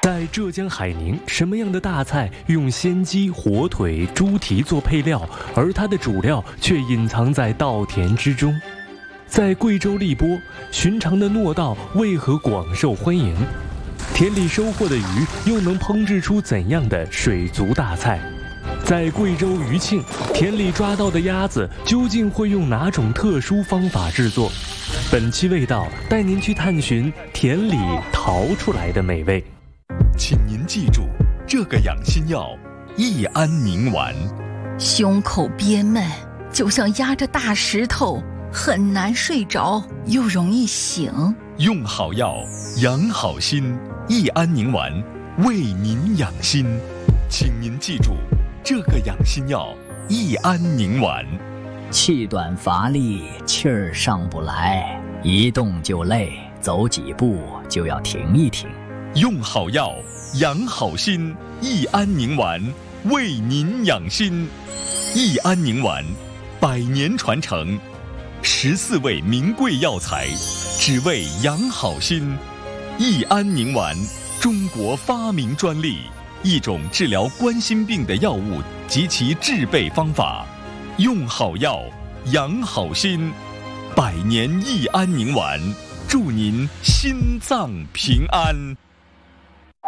在浙江海宁，什么样的大菜用鲜鸡、火腿、猪蹄做配料，而它的主料却隐藏在稻田之中？在贵州荔波，寻常的糯稻为何广受欢迎？田里收获的鱼又能烹制出怎样的水族大菜？在贵州余庆，田里抓到的鸭子究竟会用哪种特殊方法制作？本期味道带您去探寻田里淘出来的美味。 请您记住，这个养心药益安宁丸。 胸口憋闷，就像压着大石头，很难睡着，又容易醒。 用好药，养好心，益安宁丸为您养心。请您记住，这个养心药益安宁丸。 气短乏力，气儿上不来，一动就累，走几步就要停一停。 用好药，养好心，益安宁丸为您养心。益安宁丸100年传承，14味名贵药材，只为养好心。益安宁丸，中国发明专利，一种治疗冠心病的药物及其制备方法。用好药，养好心，100年益安宁丸，祝您心脏平安。